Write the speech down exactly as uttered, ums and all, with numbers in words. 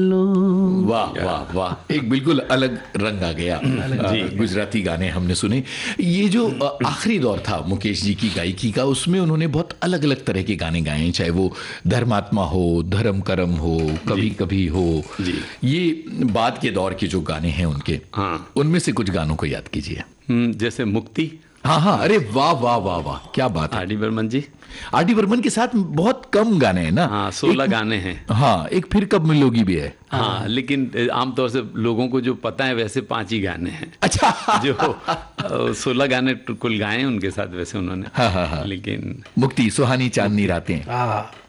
वाह वाह वाह, एक बिल्कुल अलग रंग आ गया। आ, गुजराती गाने हमने सुने। ये जो आ, आखिरी दौर था मुकेश जी की गायकी का, उसमें उन्होंने बहुत अलग अलग तरह के गाने गाए हैं, चाहे वो धर्मात्मा हो, धर्म करम हो, कभी कभी हो। ये बाद के दौर के जो गाने हैं उनके, हाँ, उनमें से कुछ गानों को याद कीजिए। जैसे मुक्ति। हाँ हाँ, अरे वाह वाह वाह वाह, क्या बात है। आर डी बर्मन जी। आर डी बर्मन के साथ बहुत कम गाने हैं ना। हाँ, सोलह एक, गाने हैं। हाँ, एक फिर कब मिलोगी भी है। हाँ, लेकिन आमतौर से लोगों को जो पता है वैसे पांच ही गाने हैं। अच्छा। जो सोलह गाने कुल गाए हैं उनके साथ वैसे उन्होंने। हाँ हाँ हाँ। लेकिन मुक्ति, सुहानी चांदनी रातें। हाँ